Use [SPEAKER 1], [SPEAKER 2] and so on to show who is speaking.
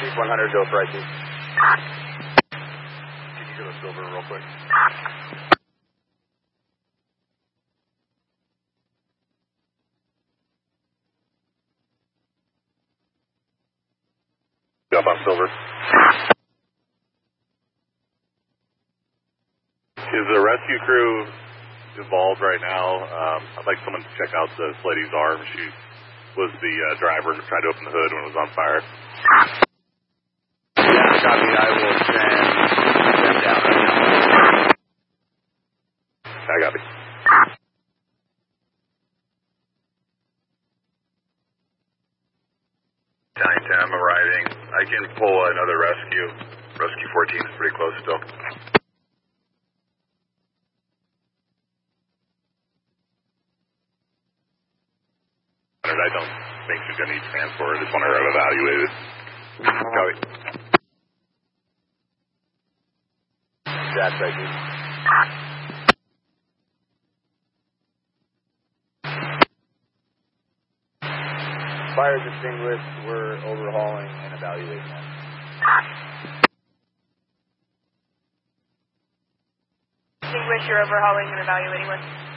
[SPEAKER 1] East 100, go for IT.
[SPEAKER 2] Can you go to Silver real quick? Up on Silver. Is the rescue crew involved right now? I'd like someone to check out this lady's arm. She was the driver and tried to open the hood when it was on fire.
[SPEAKER 1] Yeah, copy. I will send them down right now.
[SPEAKER 2] I got it. 910, I'm arriving. I can pull another rescue. Rescue 14 is pretty close still. I don't think she's going to need transport. I just want her evaluated. Copy.
[SPEAKER 1] Jack, thank you. Fire is extinguished. We're overhauling and evaluating them.
[SPEAKER 3] Extinguish, you're overhauling and evaluating one.